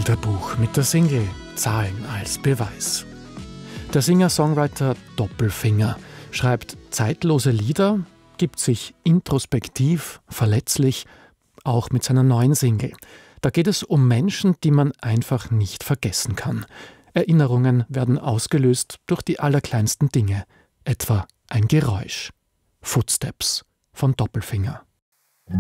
Bilderbuch mit der Single Zahlen als Beweis. Der Singer-Songwriter Doppelfinger schreibt zeitlose Lieder, gibt sich introspektiv, verletzlich, auch mit seiner neuen Single. Da geht es um Menschen, die man einfach nicht vergessen kann. Erinnerungen werden ausgelöst durch die allerkleinsten Dinge, etwa ein Geräusch. Footsteps von Doppelfinger.